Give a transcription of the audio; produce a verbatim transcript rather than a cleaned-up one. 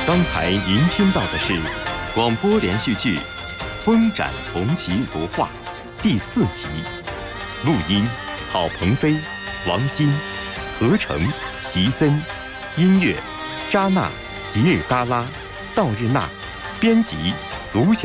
刚才您听到的是广播连续剧《风展红旗图画》第四集，录音郝鹏飞、王鑫，合成席森，音乐扎娜、吉尔嘎拉、道日娜，编辑卢晓。